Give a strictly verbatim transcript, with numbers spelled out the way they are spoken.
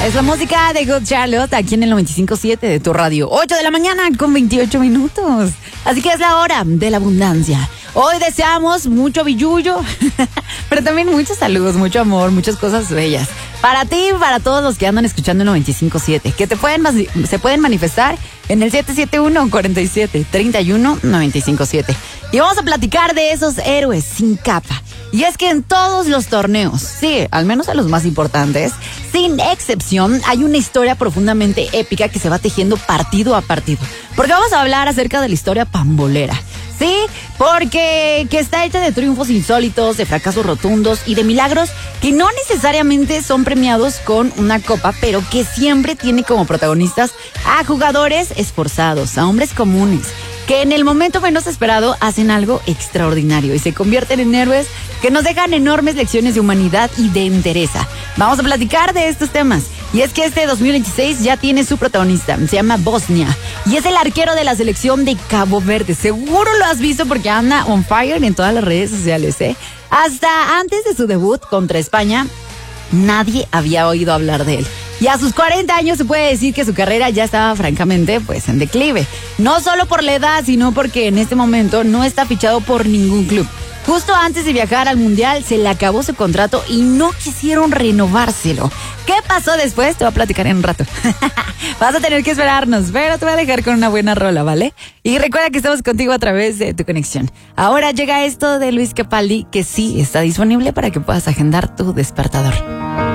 Es la música de Good Charlotte aquí en el noventa y cinco punto siete de tu radio. ocho de la mañana con veintiocho minutos. Así que es la hora de la abundancia. Hoy deseamos mucho billullo, pero también muchos saludos, mucho amor, muchas cosas bellas. Para ti y para todos los que andan escuchando el noventa y cinco punto siete, que te pueden, se pueden manifestar en el siete siete uno, cuatro siete, tres uno, nueve cinco siete. Y vamos a platicar de esos héroes sin capa. Y es que en todos los torneos, sí, al menos en los más importantes, sin excepción, hay una historia profundamente épica que se va tejiendo partido a partido. Porque vamos a hablar acerca de la historia pambolera. Sí, porque que está hecha de triunfos insólitos, de fracasos rotundos y de milagros que no necesariamente son premiados con una copa, pero que siempre tiene como protagonistas a jugadores esforzados, a hombres comunes, que en el momento menos esperado hacen algo extraordinario y se convierten en héroes que nos dejan enormes lecciones de humanidad y de entereza. Vamos a platicar de estos temas. Y es que este dos mil veintiséis ya tiene su protagonista, se llama Bosnia, y es el arquero de la selección de Cabo Verde. Seguro lo has visto porque anda on fire en todas las redes sociales, ¿eh? Hasta antes de su debut contra España, nadie había oído hablar de él. Y a sus cuarenta años se puede decir que su carrera ya estaba francamente pues en declive. No solo por la edad, sino porque en este momento no está fichado por ningún club. Justo antes de viajar al Mundial se le acabó su contrato y no quisieron renovárselo. ¿Qué pasó después? Te voy a platicar en un rato. Vas a tener que esperarnos, pero te voy a dejar con una buena rola, ¿vale? Y recuerda que estamos contigo a través de tu conexión. Ahora llega esto de Luis Capaldi, que sí está disponible para que puedas agendar tu despertador.